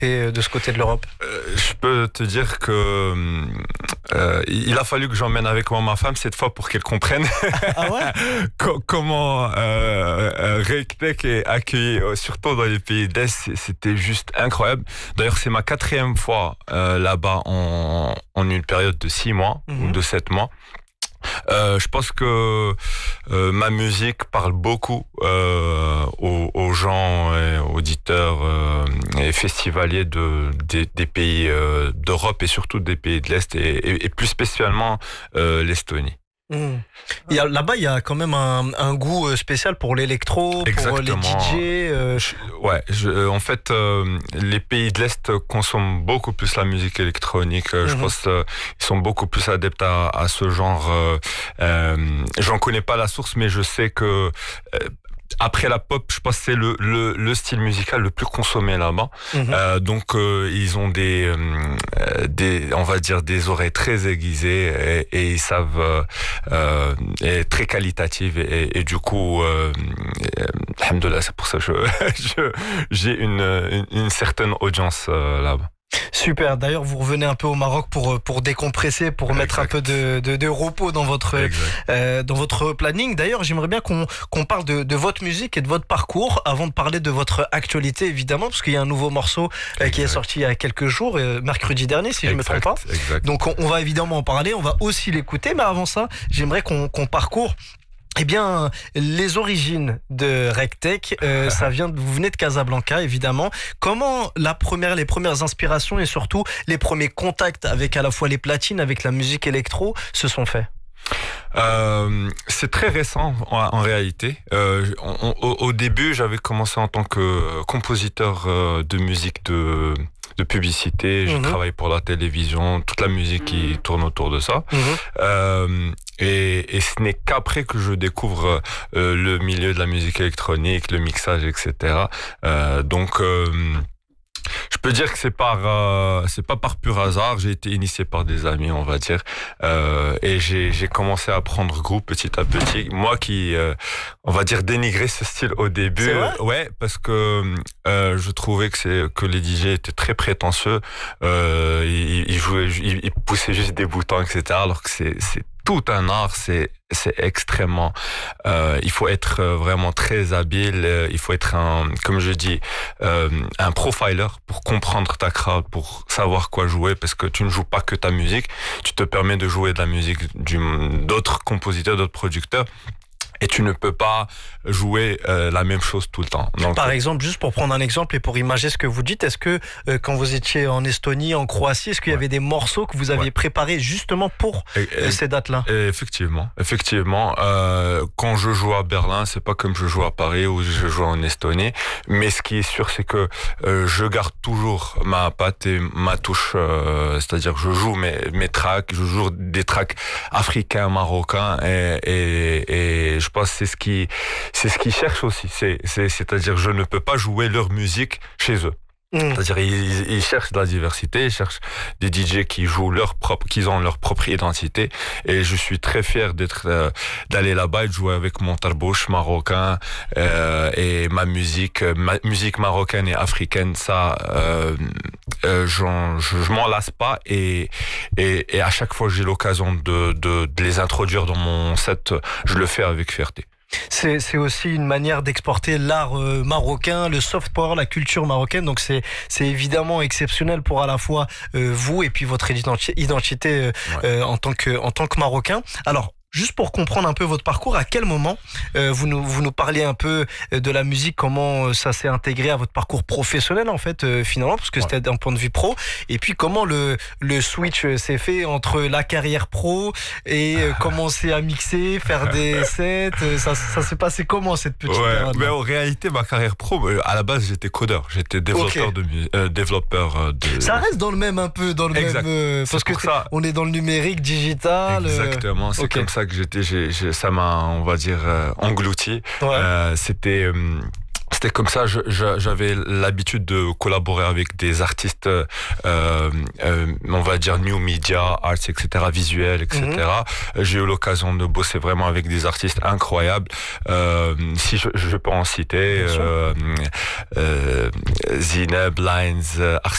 et de ce côté de l'Europe? Je peux te dire que il a fallu que j'emmène avec moi ma femme cette fois pour qu'elle comprenne Ah ouais? comment Rectech est accueilli, surtout dans les pays de l'Est. C'était juste incroyable. D'ailleurs, c'est ma 4e fois là-bas en une période de 6 mois ou de 7 mois. Je pense que ma musique parle beaucoup aux gens, auditeurs et festivaliers des pays d'Europe et surtout des pays de l'Est et plus spécialement l'Estonie. Là-bas, il y a quand même un goût spécial pour l'électro, pour les DJ. En fait, les pays de l'Est consomment beaucoup plus la musique électronique. Je pense qu'ils sont beaucoup plus adeptes à ce genre. J'en connais pas la source, mais je sais que après la pop, je pense que c'est le style musical le plus consommé là-bas. Donc ils ont on va dire des oreilles très aiguisées et ils savent et très qualitatives et du coup alhamdoulilah, c'est pour ça que j'ai une certaine audience là-bas. Super. D'ailleurs, vous revenez un peu au Maroc pour décompresser, pour mettre un peu de repos dans votre planning. D'ailleurs, j'aimerais bien qu'on parle de votre musique et de votre parcours avant de parler de votre actualité, évidemment, parce qu'il y a un nouveau morceau qui est sorti il y a quelques jours, mercredi dernier, si je ne me trompe pas. Donc, on va évidemment en parler. On va aussi l'écouter, mais avant ça, j'aimerais qu'on parcourt. Eh bien, les origines de Rectech, vous venez de Casablanca, évidemment. Comment les premières inspirations et surtout les premiers contacts avec à la fois les platines, avec la musique électro se sont faits? C'est très récent en réalité. Au début, j'avais commencé en tant que compositeur de musique de publicité. Je travaille pour la télévision, toute la musique qui tourne autour de ça. Et ce n'est qu'après que je découvre le milieu de la musique électronique, le mixage, etc. Donc je peux dire que c'est pas par pur hasard. J'ai été initié par des amis, on va dire, et j'ai commencé à prendre groupe petit à petit. Moi qui, on va dire, dénigrais ce style au début. C'est vrai? Ouais, parce que je trouvais que les DJ étaient très prétentieux. Ils poussaient juste des boutons, etc. Alors que c'est tout un art, c'est extrêmement. Il faut être vraiment très habile. Il faut être comme je dis, un profiler pour comprendre ta crowd, pour savoir quoi jouer, parce que tu ne joues pas que ta musique. Tu te permets de jouer de la musique d'autres compositeurs, d'autres producteurs. Et tu ne peux pas jouer la même chose tout le temps. Donc, par exemple, juste pour prendre un exemple et pour imaginer ce que vous dites, est-ce que quand vous étiez en Estonie, en Croatie, est-ce qu'il y avait des morceaux que vous aviez préparés justement pour ces dates-là? Effectivement. Quand je joue à Berlin, c'est pas comme je joue à Paris ou je joue en Estonie. Mais ce qui est sûr, c'est que je garde toujours ma patte et ma touche. C'est-à-dire, je joue mes tracks, je joue des tracks africains, marocains et je pense que c'est ce qu'ils cherchent aussi. C'est-à-dire, je ne peux pas jouer leur musique chez eux. C'est-à-dire, ils cherchent de la diversité, ils cherchent des DJ qui ont leur propre identité. Et je suis très fier d'aller là-bas et de jouer avec mon tarbouche marocain, et ma musique marocaine et africaine. Ça, je m'en lasse pas et à chaque fois que j'ai l'occasion de les introduire dans mon set, je le fais avec fierté. C'est aussi une manière d'exporter l'art marocain, le soft power, la culture marocaine. Donc c'est évidemment exceptionnel pour à la fois vous et puis votre identité en tant que Marocain. Alors, juste pour comprendre un peu votre parcours, à quel moment vous nous parliez un peu de la musique, comment ça s'est intégré à votre parcours professionnel en fait finalement, parce que c'était d'un point de vue pro, et puis comment le switch s'est fait entre la carrière pro et commencer à mixer, faire des sets, ça s'est passé comment cette petite période? Mais en réalité, ma carrière pro, à la base j'étais codeur, j'étais développeur de Ça reste dans le même un peu, dans le même parce que on est dans le numérique, digital. Exactement, c'est comme ça que ça m'a, on va dire, englouti. C'était comme ça, j'avais l'habitude de collaborer avec des artistes, on va dire new media, arts, etc., visuels, etc. J'ai eu l'occasion de bosser vraiment avec des artistes incroyables. Si je peux en citer, Zineb, Lines,